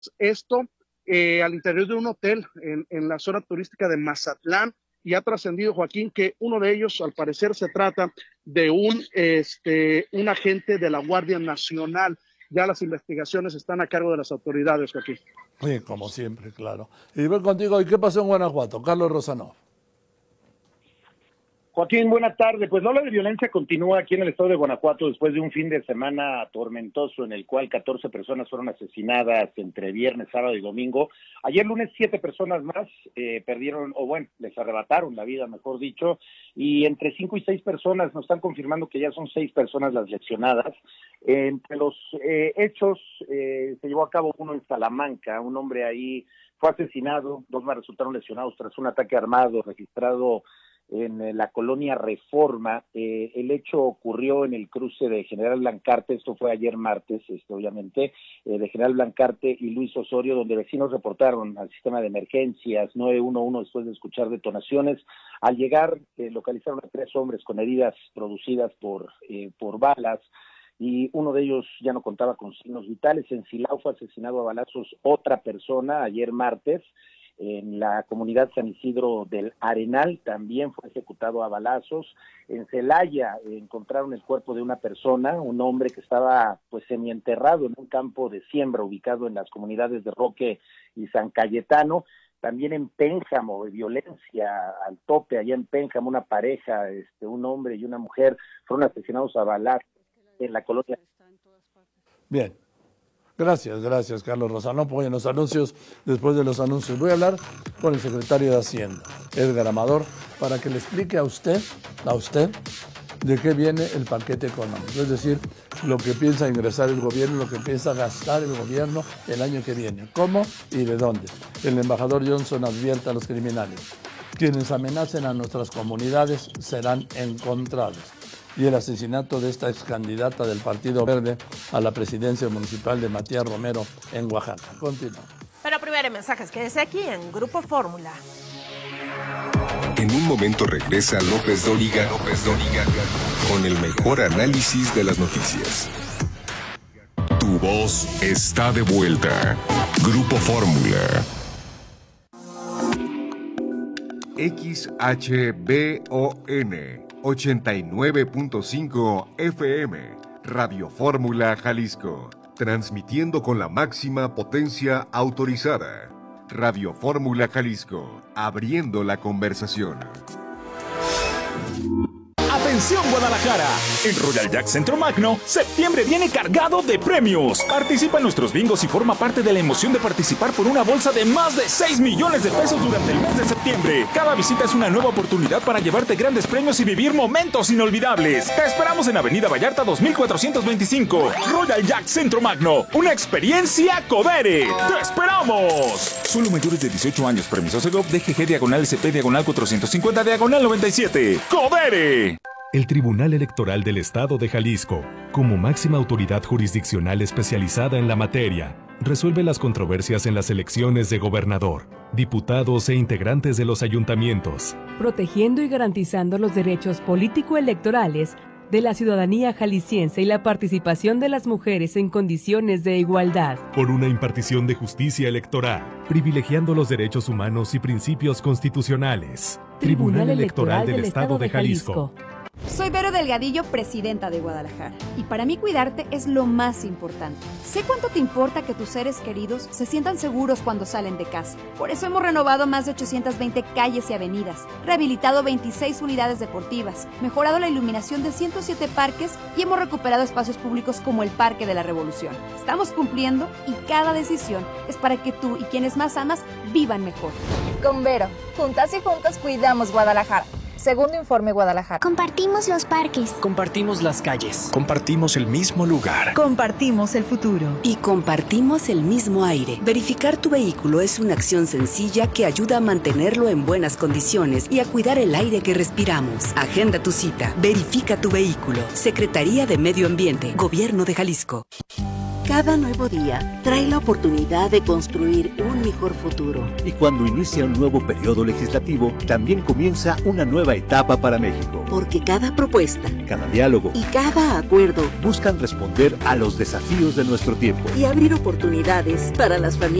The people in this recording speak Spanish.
Esto al interior de un hotel en la zona turística de Mazatlán, y ha trascendido, Joaquín, que uno de ellos, al parecer, se trata de un agente de la Guardia Nacional. Ya las investigaciones están a cargo de las autoridades, Joaquín. Sí, como siempre, claro. Y voy contigo, ¿y qué pasó en Guanajuato? Carlos Lozano. Joaquín, buenas tardes. Pues la ola de violencia continúa aquí en el estado de Guanajuato después de un fin de semana tormentoso en el cual 14 personas fueron asesinadas entre viernes, sábado y domingo. Ayer lunes 7 personas más perdieron, o bueno, les arrebataron la vida, mejor dicho, y entre 5 y 6 personas nos están confirmando que ya son 6 personas las lesionadas. Entre los hechos se llevó a cabo uno en Salamanca, un hombre ahí fue asesinado, 2 más resultaron lesionados tras un ataque armado registrado en la colonia Reforma. El hecho ocurrió en el cruce de General Blancarte, esto fue ayer martes, obviamente, de General Blancarte y Luis Osorio, donde vecinos reportaron al sistema de emergencias 911 después de escuchar detonaciones. Al llegar, localizaron a 3 hombres con heridas producidas por balas, y uno de ellos ya no contaba con signos vitales. En Silao fue asesinado a balazos otra persona ayer martes. En la comunidad San Isidro del Arenal también fue ejecutado a balazos. En Celaya encontraron el cuerpo de una persona, un hombre que estaba pues semienterrado en un campo de siembra ubicado en las comunidades de Roque y San Cayetano. También en Pénjamo, violencia al tope, allá en Pénjamo, una pareja, un hombre y una mujer fueron asesinados a balazos en la colonia. Bien. Gracias, Carlos Lozano. Apoyen los anuncios. Después de los anuncios voy a hablar con el secretario de Hacienda, Edgar Amador, para que le explique a usted, de qué viene el paquete económico. Es decir, lo que piensa ingresar el gobierno, lo que piensa gastar el gobierno el año que viene. ¿Cómo y de dónde? El embajador Johnson advierte a los criminales: quienes amenacen a nuestras comunidades serán encontrados. Y el asesinato de esta ex candidata del Partido Verde a la presidencia municipal de Matías Romero en Oaxaca. Continúa. Pero primero mensajes, quédese aquí en Grupo Fórmula. En un momento regresa López Dóriga con el mejor análisis de las noticias. Tu voz está de vuelta. Grupo Fórmula. XHBON 89.5 FM, Radio Fórmula Jalisco, transmitiendo con la máxima potencia autorizada. Radio Fórmula Jalisco, abriendo la conversación. ¡Atención Guadalajara! En Royal Jack Centro Magno, septiembre viene cargado de premios. Participa en nuestros bingos y forma parte de la emoción de participar por una bolsa de más de 6 millones de pesos durante el mes de septiembre. Cada visita es una nueva oportunidad para llevarte grandes premios y vivir momentos inolvidables. Te esperamos en Avenida Vallarta 2425. Royal Jack Centro Magno, una experiencia Codere. ¡Te esperamos! Solo mayores de 18 años. Permiso Segov, DGG /SP/450/97. ¡Codere! El Tribunal Electoral del Estado de Jalisco, como máxima autoridad jurisdiccional especializada en la materia, resuelve las controversias en las elecciones de gobernador, diputados e integrantes de los ayuntamientos, protegiendo y garantizando los derechos político-electorales de la ciudadanía jalisciense y la participación de las mujeres en condiciones de igualdad. Por una impartición de justicia electoral, privilegiando los derechos humanos y principios constitucionales. Tribunal Electoral del Estado de Jalisco. Soy Vero Delgadillo, presidenta de Guadalajara, y para mí cuidarte es lo más importante. Sé cuánto te importa que tus seres queridos se sientan seguros cuando salen de casa. Por eso hemos renovado más de 820 calles y avenidas, rehabilitado 26 unidades deportivas, mejorado la iluminación de 107 parques y hemos recuperado espacios públicos como el Parque de la Revolución. Estamos cumpliendo y cada decisión es para que tú y quienes más amas vivan mejor. Con Vero, juntas y juntos cuidamos Guadalajara. Segundo informe Guadalajara. Compartimos los parques. Compartimos las calles. Compartimos el mismo lugar. Compartimos el futuro. Y compartimos el mismo aire. Verificar tu vehículo es una acción sencilla que ayuda a mantenerlo en buenas condiciones y a cuidar el aire que respiramos. Agenda tu cita. Verifica tu vehículo. Secretaría de Medio Ambiente. Gobierno de Jalisco. Cada nuevo día trae la oportunidad de construir un mejor futuro. Y cuando inicia un nuevo periodo legislativo, también comienza una nueva etapa para México. Porque cada propuesta, cada diálogo y cada acuerdo buscan responder a los desafíos de nuestro tiempo y abrir oportunidades para las familias